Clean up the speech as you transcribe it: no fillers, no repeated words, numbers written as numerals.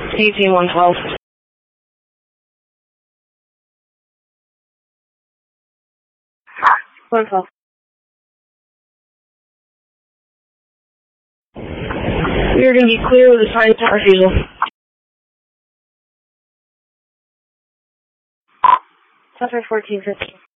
18-112. One 12. We are going to be clear with a sign to refusal. Southwest 1415.